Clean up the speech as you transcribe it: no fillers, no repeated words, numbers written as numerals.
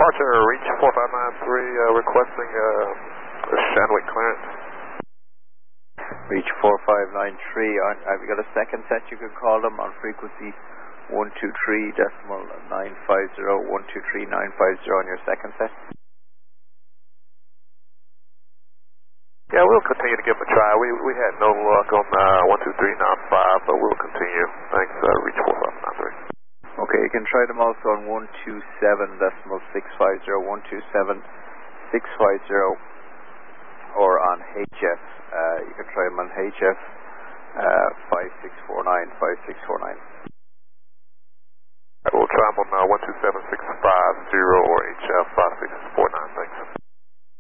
Departure, reach 4593, requesting Shanwick clearance. Reach 4593, have you got a second set you could call them on frequency 123.950, 123.950 on your second set? Yeah, we'll continue to give them a try. We had no luck on 123.95, but we'll continue. Thanks, reach 4593. Okay, you can try them also on 127.650, 127.650, or on HF. You can try them on HF 5649, 5649. We'll try them on 127.650 or HF 5649. Thanks.